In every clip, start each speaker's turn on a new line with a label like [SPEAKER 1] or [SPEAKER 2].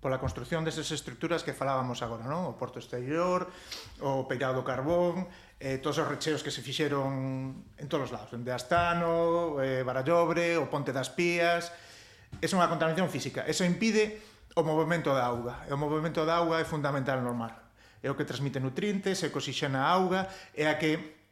[SPEAKER 1] pola construción desas estructuras que falábamos agora, non? O porto exterior, o peirado do carbón, todos os recheos que se fixeron en todos os lados, dende Astano, Barallobre, o Ponte das Pías. É unha contaminación física. Eso impide o movimento da auga. E o movimento da auga é fundamental no mar. É o que transmite nutrientes, é o que oxixena a auga, é a que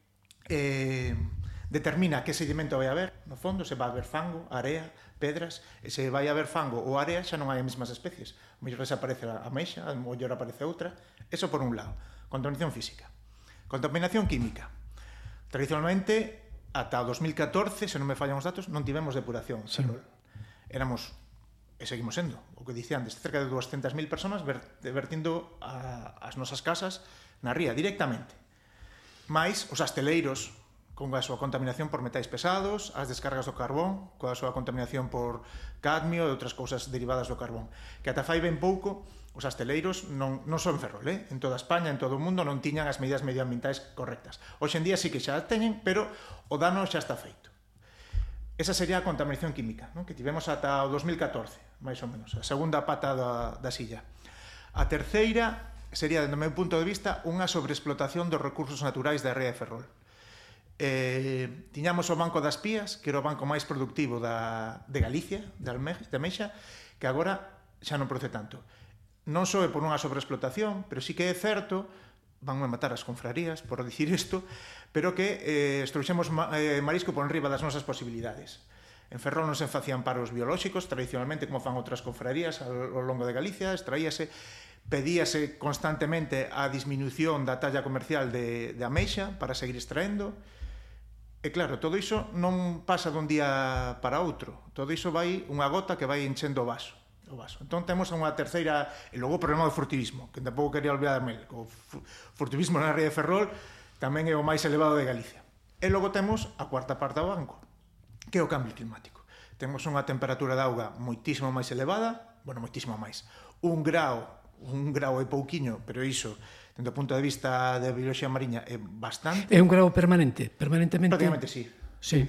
[SPEAKER 1] determina que sedimento vai haber. No fondo, se vai haber fango, area, pedras, e se vai haber fango ou area xa non hai as mesmas especies. O mellor desaparece a ameixa, o mellor aparece outra. Eso por un lado. Contaminación física. Contaminación química. Tradicionalmente, ata o 2014, se non me fallan os datos, non tivemos depuración. Sí. Éramos, e seguimos sendo, o que dicía antes, cerca de 200.000 personas vertindo as nosas casas na ría directamente. Mais os asteleiros, con a súa contaminación por metais pesados, as descargas do carbón, coa súa contaminación por cadmio e outras cousas derivadas do carbón. Que ata fai ben pouco, os asteleiros non son Ferrol, en toda España, en todo o mundo, non tiñan as medidas medioambientais correctas. Hoxe en día sí que xa teñen, pero o dano xa está feito. Esa sería a contaminación química, non? Que tivemos ata o 2014, máis ou menos, a segunda pata da silla. A terceira sería, do meu punto de vista, unha sobreexplotación dos recursos naturais da ría de Ferrol. Tiñamos o Banco das Pías, que era o banco máis productivo de Galicia, de Ameixa, que agora xa non produce tanto. Non só é por unha sobreexplotación, pero sí que é certo, vanme matar as confrarías por dicir isto, pero que estruxemos marisco por enriba das nosas posibilidades. En Ferrol non se facían paros biolóxicos, tradicionalmente como fan outras confrarías ao longo de Galicia, pedíase constantemente a disminución da talla comercial de ameixa para seguir extraendo. E claro, todo iso non pasa dun día para outro. Todo iso vai unha gota que vai enchendo o vaso. Entón temos unha terceira, e logo o problema do furtivismo, que tampouco quería olvidarme. O furtivismo na ría de Ferrol tamén é o máis elevado de Galicia. E logo temos a cuarta parte do banco, que é o cambio climático. Temos unha temperatura de auga moitísimo máis elevada, moitísimo máis. Un grau é pouquiño, pero iso, dentro do punto de vista de bioloxía mariña, é bastante.
[SPEAKER 2] É un grau permanente? Permanentemente?
[SPEAKER 1] Prácticamente sí.
[SPEAKER 2] Sí.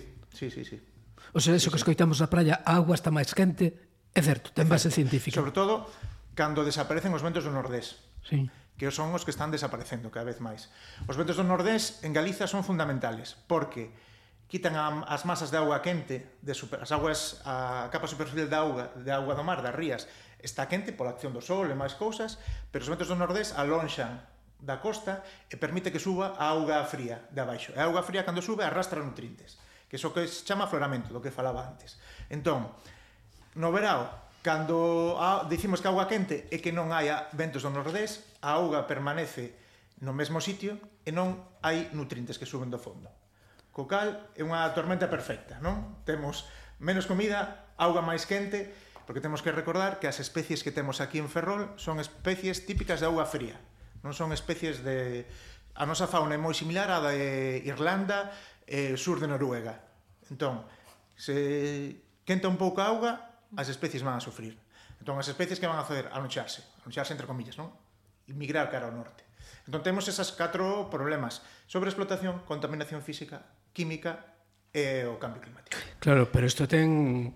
[SPEAKER 2] O sea, eso que escoitamos na praia, a auga está máis quente, é certo, ten base científica.
[SPEAKER 1] Sobre todo, cando desaparecen os ventos do nordés.
[SPEAKER 2] Sí.
[SPEAKER 1] Que son os que están desaparecendo cada vez máis. Os ventos do nordés en Galiza son fundamentales, porque quitan as masas de auga quente, a capa superficial de auga do mar, das rías, está quente pola acción do sol e máis cousas, pero os ventos do nordés alonxan da costa e permite que suba a auga fría de abaixo. E a auga fría, cando sube, arrastra nutrientes, que é o que se chama afloramento, do que falaba antes. Entón, no verao, cando dicimos que a auga quente é que non hai ventos do nordés, a auga permanece no mesmo sitio e non hai nutrientes que suben do fondo. Co cal é unha tormenta perfecta, non? Temos menos comida, auga máis quente, porque temos que recordar que as especies que temos aquí en Ferrol son especies típicas de auga fría, non son especies de... A nosa fauna é moi similar á de Irlanda e sur de Noruega. Entón, se quenta un pouco a auga, as especies van a sufrir. Entón, as especies que van a facer? Anoxarse entre comillas, non? E migrar cara ao norte. Entón, temos esas 4 problemas: sobreexplotación, contaminación física, química e o cambio climático.
[SPEAKER 2] Claro, pero isto ten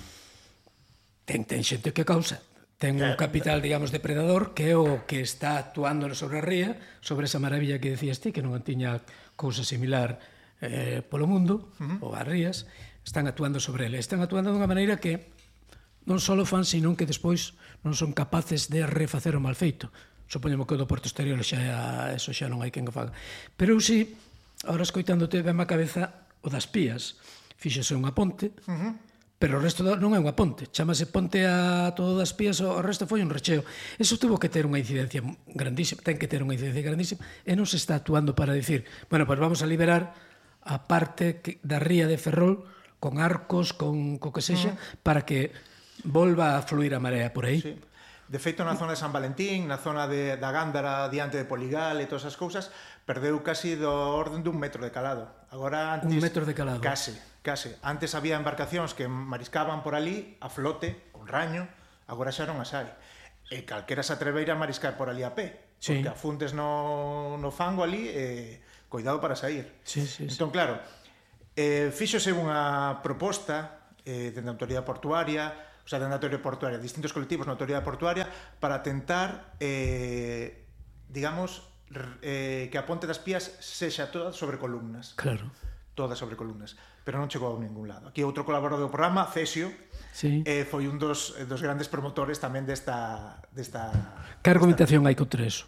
[SPEAKER 2] xente que causa. Ten un capital, digamos, depredador, que é o que está actuando sobre a ría, sobre esa maravilla que decías ti, que non tiña cousa similar polo mundo, ou as rías, están actuando sobre ele. Están actuando dunha maneira que non só fan, sino que despois non son capaces de refacer o mal feito. Supoñemos que o do porto exterior eso xa non hai quen o faga. Pero eu si, agora escoitándote, veme a cabeza o das Pías. Fíxose unha ponte, pero o resto non é unha ponte. Chámase ponte a todo das Pías, o resto foi un recheo. Eso tuvo que ter unha incidencia grandísima, ten que ter unha incidencia grandísima, e non se está actuando para dicir, bueno, pues vamos a liberar a parte da ría de Ferrol con arcos, con co que sexa, para que volva a fluir a marea por aí.
[SPEAKER 1] Sí. De feito, na zona de San Valentín, na zona da Gándara, diante de Poligal e todas as cousas, perdeu casi do orden dun metro de calado. Agora, antes,
[SPEAKER 2] un metro de calado?
[SPEAKER 1] Case. Antes había embarcacións que mariscaban por ali a flote, con raño, agora xa non as hai. E calquera se atreveira a mariscar por ali a pé, porque afundes no fango ali e cuidado para sair. Entón, claro, fíxose unha proposta dende a autoridade portuaria o sea, dentro da teoría portuaria, distintos colectivos na teoría portuaria para tentar, digamos, que a ponte das Pías sexa toda sobre columnas.
[SPEAKER 2] Claro.
[SPEAKER 1] Todas sobre columnas, pero non chegou a ningún lado. Aquí outro colaborador do programa, Cesio,
[SPEAKER 2] sí.
[SPEAKER 1] Foi un dos grandes promotores tamén desta...
[SPEAKER 2] Que argumentación hai contra eso?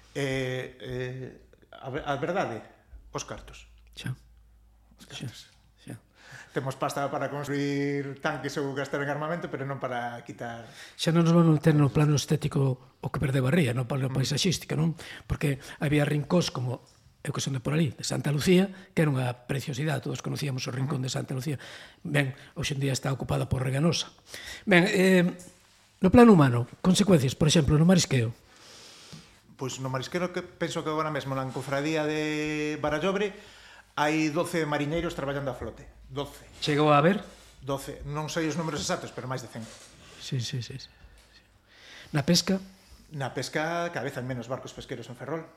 [SPEAKER 1] A verdade, os cartos.
[SPEAKER 2] Xa.
[SPEAKER 1] Os cartos. Xa. Temos pasta para construir tanques ou gastar en armamento, pero non para quitar...
[SPEAKER 2] Xa non nos van a ter no plano estético o que perdeu a ría, no plano paisaxística, non? Porque había rincóns como... eu que son de por ali, de Santa Lucía, que era unha preciosidade, todos conocíamos o rincón de Santa Lucía. Ben, hoxe en día está ocupada por Reganosa. Ben, no plano humano, consecuencias, por exemplo, no marisqueo.
[SPEAKER 1] Pois no marisqueo, que penso que agora mesmo na cofradía de Barallobre hai 12 mariñeiros traballando a flote. 12.
[SPEAKER 2] Chegou a haber?
[SPEAKER 1] 12. Non sei os números exactos, pero máis de 100.
[SPEAKER 2] Sí. Na pesca?
[SPEAKER 1] Na pesca, cada vez hai menos barcos pesqueros en Ferrol.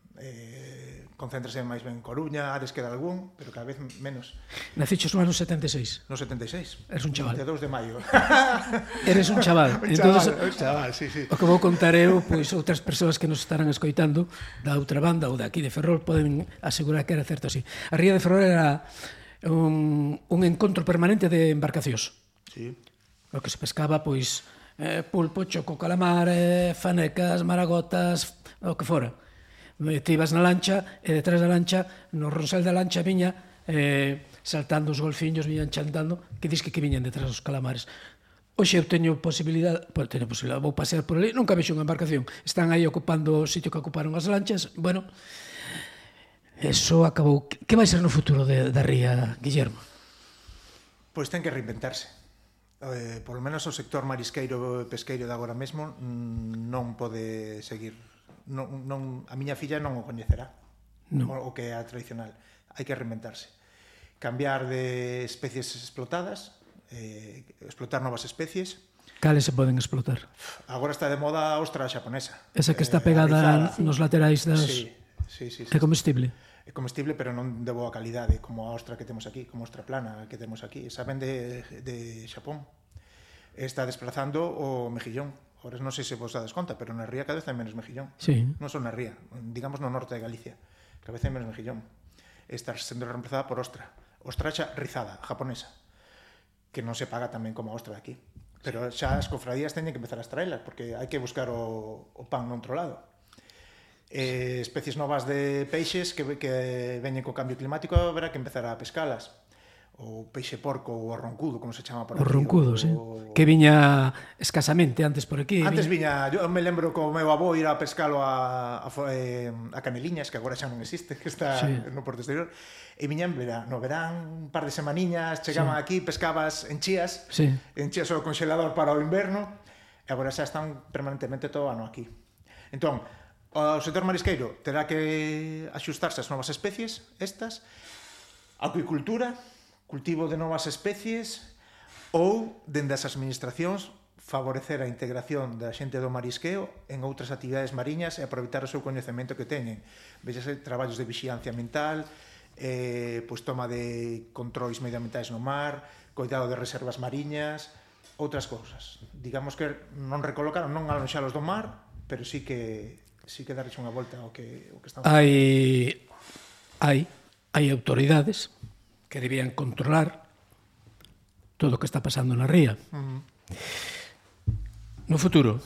[SPEAKER 1] Concéntrase máis ben en Coruña, Ares queda algún, pero cada vez menos.
[SPEAKER 2] Nacichos no ano 76?
[SPEAKER 1] No 76.
[SPEAKER 2] Eres un chaval.
[SPEAKER 1] 22 de maio.
[SPEAKER 2] Eres un chaval.
[SPEAKER 1] Un chaval, sí.
[SPEAKER 2] O que vou contar eu, pois outras persoas que nos estarán escoitando da outra banda ou daqui de Ferrol poden asegurar que era certo así. A ría de Ferrol era un encontro permanente de embarcacións.
[SPEAKER 1] Sí.
[SPEAKER 2] O que se pescaba, pois, pulpo, choco, calamar, fanecas, maragotas, o que fora. Te ibas na lancha e detrás da lancha, no ronsel da lancha viña saltando os golfiños, viñan chantando, que dis que viñan detrás dos calamares. Hoxe eu teño posibilidade, vou pasear por ali, nunca vexo unha embarcación, están aí ocupando o sitio que ocuparon as lanchas. Bueno, eso acabou. Que vai ser no futuro da ría, Guillermo?
[SPEAKER 1] Pois ten que reinventarse. Por lo menos o sector marisqueiro e pesqueiro de agora mesmo non pode seguir. A miña filla non o coñecerá, o que é a tradicional. Hai que reinventarse, cambiar de especies explotadas, explotar novas especies.
[SPEAKER 2] Cales se poden explotar?
[SPEAKER 1] Agora está de moda a ostra xaponesa,
[SPEAKER 2] esa que está pegada nos laterais das...
[SPEAKER 1] Sí.
[SPEAKER 2] É comestible?
[SPEAKER 1] É comestible, pero non de boa calidade, como a ostra que temos aquí, como a ostra plana que temos aquí. Esa ven de Xapón. Está desplazando o mejillón. Ahora non sei se vos dades conta, pero na ría cada vez hai menos mejillón.
[SPEAKER 2] Sí.
[SPEAKER 1] Non só na ría, digamos no norte de Galicia. Cada vez hai menos mejillón. Está sendo reemplazada por ostra. Ostracha rizada, japonesa, que non se paga tamén como a ostra de aquí. Pero xa as cofradías teñen que empezar a extraelas, porque hai que buscar o pan no outro lado. Especies novas de peixes que veñen co cambio climático, haberá que empezar a pescalas. O peixe porco ou o roncudo, como se chama por aquí.
[SPEAKER 2] O roncudo, sí. Que viña escasamente antes por aquí.
[SPEAKER 1] Antes viña, eu me lembro co meu avó ir a pescalo a Caneliñas, que agora xa non existe, que está no Porto Exterior, e viña no verán, un par de semaniñas, chegaban aquí, pescabas en chías o congelador para o inverno, e agora xa están permanentemente todo o ano aquí. Entón, o sector marisqueiro terá que axustarse ás novas especies, estas, acuicultura, cultivo de novas especies, ou, dende as administracións, favorecer a integración da xente do marisqueo en outras actividades mariñas e aproveitar o seu coñecemento que teñen. Vexase traballos de vixilancia ambiental, pois toma de controis medioambientais no mar, cuidado de reservas mariñas, outras cousas. Digamos que non recolocaron, non alonxalos do mar, pero sí que darlle unha volta ao que estamos.
[SPEAKER 2] Hai autoridades que debían controlar todo o que está pasando na ría. No futuro,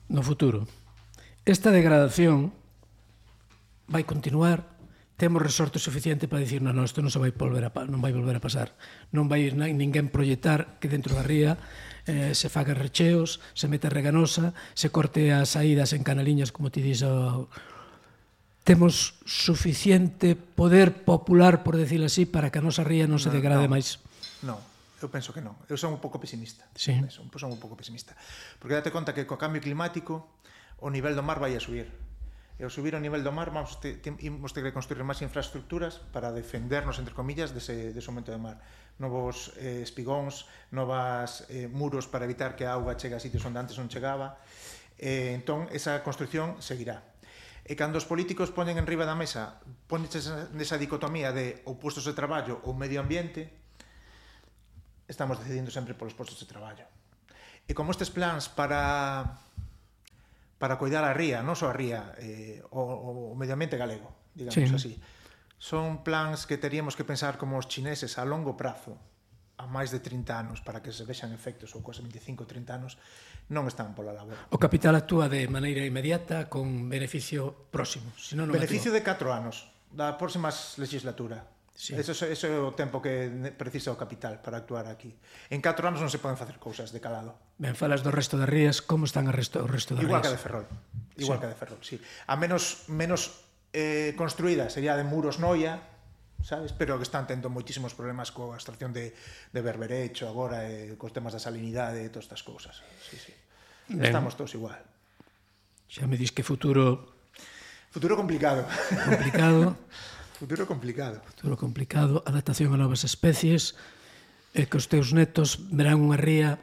[SPEAKER 2] esta degradación vai continuar. Temos resorte suficiente para dicir non, isto non vai volver a pasar. Non vai ninguén proyectar que dentro da ría se faga recheos, se meta reganosa, se corte as saídas en canaliñas, como ti dís. Temos suficiente poder popular, por decirlo así, para que a nosa ría non se degrade máis?
[SPEAKER 1] Non, eu penso que non. Eu son un pouco pesimista.
[SPEAKER 2] Sí.
[SPEAKER 1] Son un pouco pesimista. Porque date conta que co cambio climático o nivel do mar vai a subir. E ao subir o nivel do mar imos ter que construir máis infraestructuras para defendernos, entre comillas, dese aumento do mar. Novos espigóns, novas muros para evitar que a auga chegue a sitios onde antes non chegaba. Entón, esa construcción seguirá. E cando os políticos poñen en riba da mesa, ponense nesa dicotomía de ou postos de traballo ou medio ambiente, estamos decidindo sempre polos postos de traballo. E como estes plans para cuidar a ría, non só a ría, o medio ambiente galego, digamos así, son plans que teríamos que pensar como os chineses a longo prazo, a máis de 30 anos, para que se vexan efectos, ou cos 25 ou 30 anos, non están pola labor.
[SPEAKER 2] O capital actúa de maneira inmediata con beneficio próximo. Senón non
[SPEAKER 1] beneficio de 4 anos, da próxima legislatura. Sí. Ese é o tempo que precisa o capital para actuar aquí. En 4 anos non se poden facer cousas de calado.
[SPEAKER 2] Ben, falas do resto das rías, como están o resto das rías?
[SPEAKER 1] Igual que a de Ferrol. Igual que a de Ferrol, sí. A menos construída sería de muros noia, sabes? Pero que están tendo moitísimos problemas coa extracción de berberecho agora, cos temas da salinidade e todas estas cousas. Sí, sí. Estamos todos igual.
[SPEAKER 2] Xa me dis que futuro...
[SPEAKER 1] Futuro complicado.
[SPEAKER 2] Complicado.
[SPEAKER 1] Futuro complicado.
[SPEAKER 2] Futuro complicado, adaptación a novas especies, e que os teus netos verán unha ría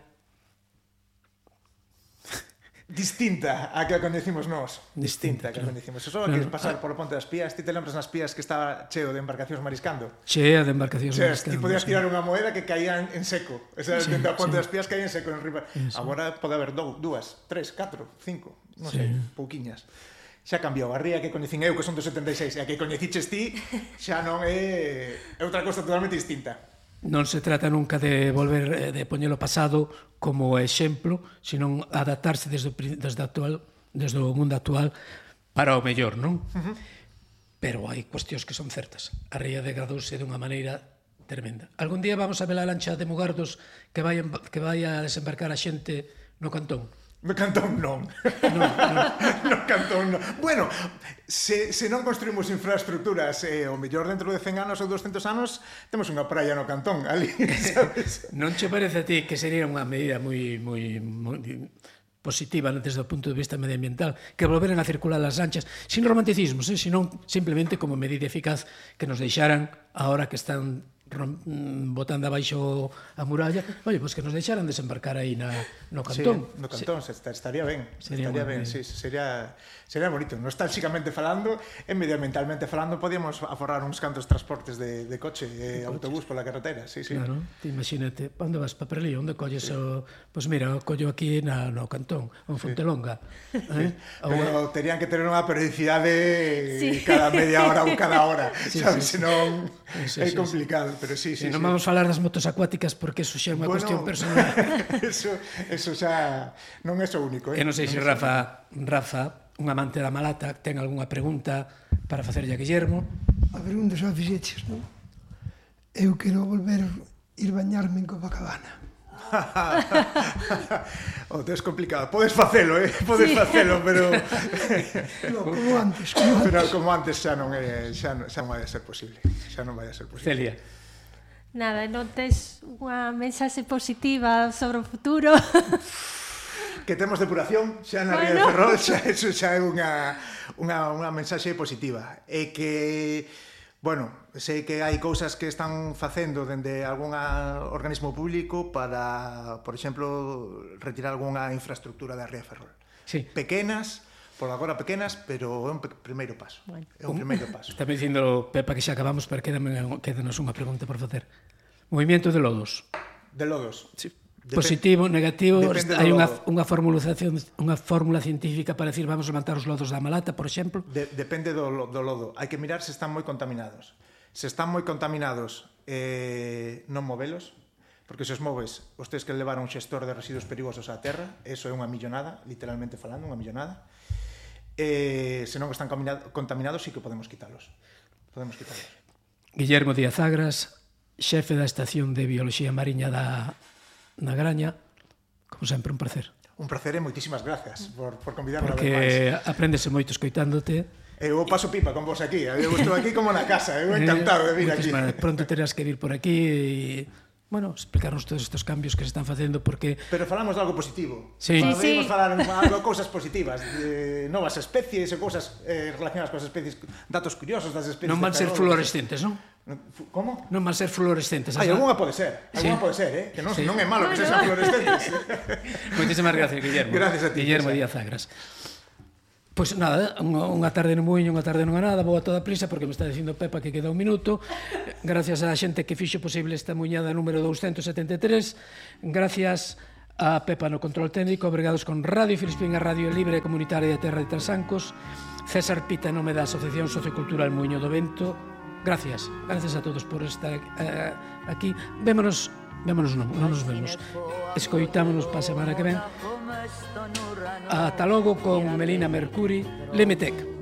[SPEAKER 1] distinta a que a coñecimos nós. Distinta a que a coñecimos. Só que pasar polo Ponte das Pías, ti te lembras nas Pías que estaba cheo de embarcacións mariscando?
[SPEAKER 2] Chea de embarcacións mariscando.
[SPEAKER 1] Ti podías tirar unha moeda que caía en seco. Esa dentro da Ponte das Pías caía en seco en riba. Agora pode haber 2, 3, 4, 5, non sei, pouquiñas. Xa cambiou. A ría que coñecín eu, que son do 76, e a que coñeciches ti, xa non é outra cousa totalmente distinta.
[SPEAKER 2] Non se trata nunca de volver de poñer o pasado como exemplo, senón adaptarse desde o mundo actual para o mellor, non? Pero hai cuestións que son certas. A ría degradouse dunha maneira tremenda. Algún día vamos a ver a lancha de Mugardos que vai a desembarcar a xente no Cantón.
[SPEAKER 1] No Cantón non. No Cantón non. Bueno, se non construímos infraestructuras, o mellor dentro de 100 anos ou 200 anos temos unha praia no Cantón ali, sabes?
[SPEAKER 2] Non che parece a ti que sería unha medida moi positiva desde o punto de vista medioambiental que volveran a circular as lanchas sin romanticismos, senón simplemente como medida eficaz que nos deixaran ahora que están botando abaixo a muralla, oye, pois que nos deixaran desembarcar aí no Cantón.
[SPEAKER 1] Sí, no Cantón, estaría ben. Estaría ben, sí, sería bonito. Nostálxicamente falando e medioambientalmente falando, podíamos aforrar uns cantos transportes de coche e autobús pola carretera, sí.
[SPEAKER 2] Claro, imagínate, onde vas para Prelí, onde colles o... Pois mira, o collo aquí no Cantón, en Fontelonga.
[SPEAKER 1] Pero terían que ter unha periodicidade cada media hora ou cada hora, sabes? Senón é complicado. Pero sí.
[SPEAKER 2] Non vamos a falar das motos acuáticas porque eso xa é unha cuestión personal.
[SPEAKER 1] Eso xa non é o único.
[SPEAKER 2] E non sei se Rafa, un amante da Malata, ten algunha pregunta para facerlle a Guillermo.
[SPEAKER 3] A pregunta xa fixeches, non? Eu quero volver ir bañarme en Copacabana.
[SPEAKER 1] Tes complicado. Podes facelo, Podes facelo, pero
[SPEAKER 3] como antes.
[SPEAKER 1] Pero como antes xa non vai a ser posible. Xa non vai a ser posible.
[SPEAKER 2] Celia.
[SPEAKER 4] Nada, non tes unha mensaxe positiva sobre o futuro?
[SPEAKER 1] Que temos depuración xa na ría de Ferrol, eso xa é unha mensaxe positiva. E que, bueno, sei que hai cousas que están facendo dende algún organismo público para, por exemplo, retirar algunha infraestructura da ría de Ferrol.
[SPEAKER 2] Sí.
[SPEAKER 1] Pequenas, por agora pequenas, pero é un primeiro paso. É un primeiro paso.
[SPEAKER 2] Está dicindo Pepa que xa acabamos, pero quédanos unha pregunta por facer. Movimiento de lodos.
[SPEAKER 1] De lodos.
[SPEAKER 2] Sí. Positivo, negativo, hai unha fórmula científica para decir vamos a levantar os lodos da Malata, por exemplo?
[SPEAKER 1] Depende do lodo. Hai que mirar se están moi contaminados. Se están moi contaminados, non movelos, porque se os moves, os tens que levar un xestor de residuos perigosos á terra, eso é unha millonada, literalmente falando, unha millonada. Se non están contaminados, sí que podemos quitalos.
[SPEAKER 2] Guillermo Díaz Agras, xefe da Estación de Biología Mariña na Graña, como sempre, un placer.
[SPEAKER 1] Un placer e moitísimas grazas por convidarme a ver máis.
[SPEAKER 2] Porque apréndese moito escoitándote.
[SPEAKER 1] Eu paso pipa con vos aquí, eu estou aquí como na casa, eu encantado de vir aquí.
[SPEAKER 2] Pronto terás que vir por aquí e... Bueno, explicarnos todos estes cambios que se están facendo porque...
[SPEAKER 1] Pero falamos de algo positivo.
[SPEAKER 2] Sí.
[SPEAKER 1] Podemos falar de cousas positivas, de novas especies e cousas relacionadas con as especies, datos curiosos das especies.
[SPEAKER 2] Non van ser fluorescentes, non?
[SPEAKER 1] Como?
[SPEAKER 2] Non van ser fluorescentes.
[SPEAKER 1] Algunha pode ser, que non é malo que sexan fluorescentes.
[SPEAKER 2] Moitísimas gracias, Guillermo.
[SPEAKER 1] Gracias a ti.
[SPEAKER 2] Guillermo Díaz Agras. Pois nada, unha tarde no muiño, unha tarde non a nada, vou a toda prisa porque me está dicindo Pepa que queda un minuto. Gracias á xente que fixo posible esta muñada número 273. Gracias a Pepa no control técnico, obrigados con Radio Filispín, a Radio Libre Comunitaria de Terra de Trasancos, César Pita, en nome da Asociación Sociocultural Muiño do Vento. Gracias a todos por estar aquí. Vémonos non nos vemos. Escoitámonos para a semana que ven. Ata logo con Melina Mercuri, Lemetec.